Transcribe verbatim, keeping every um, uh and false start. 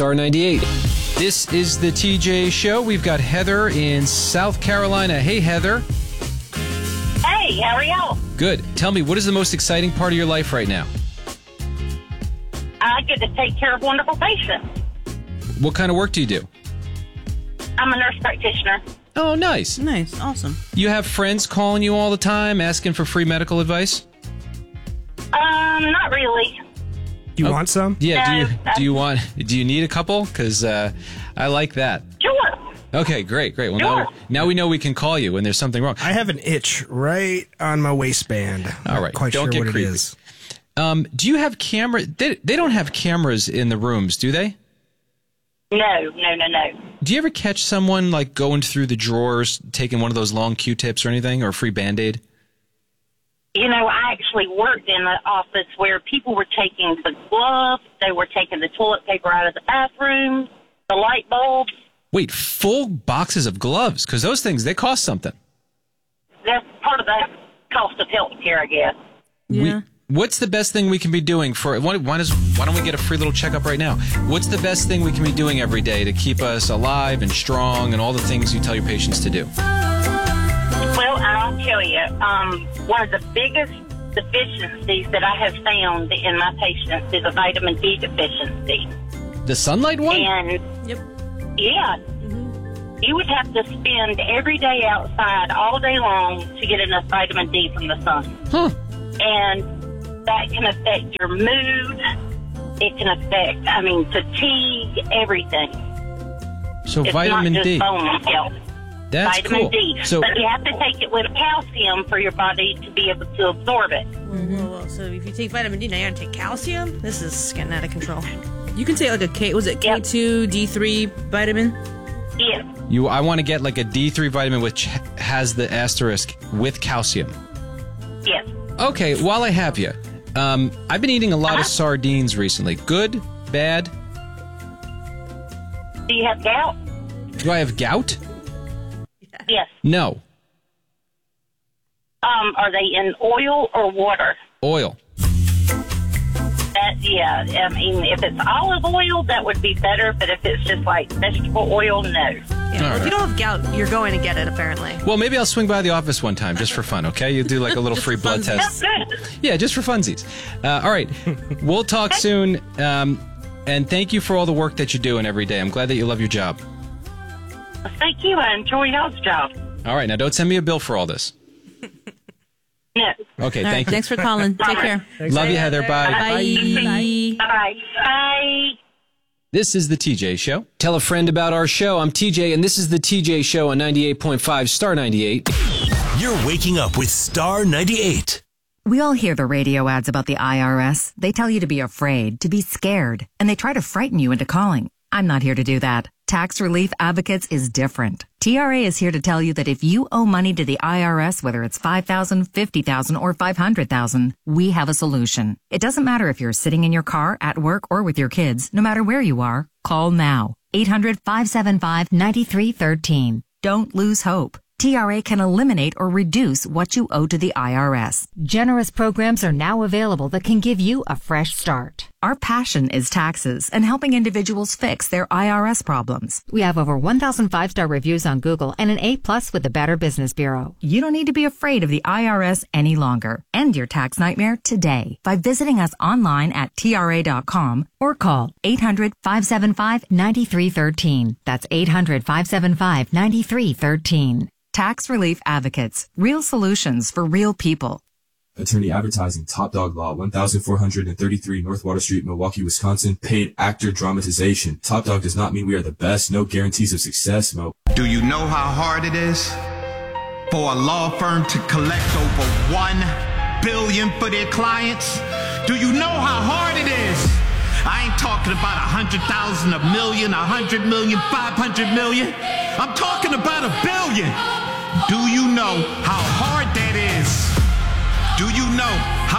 Star ninety-eight. This is the T J Show. We've got Heather in South Carolina. Hey, Heather. Hey, how are y'all? Good. Tell me, what is the most exciting part of your life right now? I get to take care of wonderful patients. What kind of work do you do? I'm a nurse practitioner. Oh, nice. Nice. Awesome. You have friends calling you all the time, asking for free medical advice? Um, not really. Do you Oh, want some? Yeah, do No, you that's- do you want do you need a couple? Because uh, I like that. Sure. Okay, great, great. Well, Sure. now now we know we can call you when there's something wrong. I have an itch right on my waistband. All right, Not quite don't sure get what creepy. it is. Um, do you have camera? They, they don't have cameras in the rooms, do they? No, no, no, no. Do you ever catch someone like going through the drawers, taking one of those long Q-tips or anything, or a free Band-Aid? You know, I actually worked in an office where people were taking the gloves, they were taking the toilet paper out of the bathroom, the light bulbs. Wait, full boxes of gloves? Because those things, they cost something. That's part of the cost of health care, I guess. Yeah. We, what's the best thing we can be doing for? Why, why, does, why don't we get a free little checkup right now? What's the best thing we can be doing every day to keep us alive and strong and all the things you tell your patients to do? Well, I'll tell you, um, one of the biggest deficiencies that I have found in my patients is a vitamin D deficiency. The sunlight one? And, Yep. yeah, you would have to spend every day outside all day long to get enough vitamin D from the sun. Huh. And that can affect your mood. It can affect, I mean, fatigue, everything. So It's vitamin not just D. bone health. That's Vitamin cool. D. So But you have to take it with calcium for your body to be able to absorb it. Well, well, so if you take vitamin D, now you gotta take calcium? This is getting out of control. You can take like a K, was it K two, D three vitamin? Yes. you, I want to get like a D three vitamin which has the asterisk with calcium. Yes. Okay, while I have you, um, I've been eating a lot Uh-huh. of sardines recently. Good, bad? Do you have gout? Do I have gout? Yes. No. Um, are they in oil or water? Oil. That, yeah, I mean, if it's olive oil, that would be better, but if it's just like vegetable oil, no. Yeah. Well, right. if you don't have gout, you're going to get it, apparently. Well, maybe I'll swing by the office one time just for fun, okay? You do like a little Just free for blood funsies. test. That's good. Yeah, just for funsies. Uh, all right. We'll talk soon. Um, and thank you for all the work that you're doing every day. I'm glad that you love your job. Thank you. I enjoy y'all's job. All right. Now, don't send me a bill for all this. No. Okay, All right, thank you. thanks for calling. Take care. Love you, Heather. Bye. Bye. Bye. Bye. This is the T J Show. Tell a friend about our show. I'm T J, and this is the T J Show on ninety-eight point five Star ninety-eight. You're waking up with Star ninety-eight. We all hear the radio ads about the I R S. They tell you to be afraid, to be scared, and they try to frighten you into calling. I'm not here to do that. Tax Relief Advocates is different. T R A is here to tell you that if you owe money to the I R S, whether it's five thousand dollars, fifty thousand dollars, or five hundred thousand dollars, we have a solution. It doesn't matter if you're sitting in your car, at work, or with your kids. No matter where you are, call now. eight hundred, five seven five, nine three one three. Don't lose hope. T R A can eliminate or reduce what you owe to the I R S. Generous programs are now available that can give you a fresh start. Our passion is taxes and helping individuals fix their I R S problems. We have over one thousand five-star reviews on Google and an A plus with the Better Business Bureau. You don't need to be afraid of the I R S any longer. End your tax nightmare today by visiting us online at T R A dot com or call eight hundred, five seven five, nine three one three. That's eight hundred, five seven five, nine three one three. Tax Relief Advocates. Real solutions for real people. Attorney Advertising, Top Dog Law, one thousand four hundred thirty-three North Water Street, Milwaukee, Wisconsin. Paid actor dramatization. Top Dog does not mean we are the best. No guarantees of success, Mo. Do you know how hard it is for a law firm to collect over one billion dollars for their clients? Do you know how hard it is? I ain't talking about a hundred thousand, a million, a hundred million, five hundred million. I'm talking about a billion. Do you know how hard that is? Do you know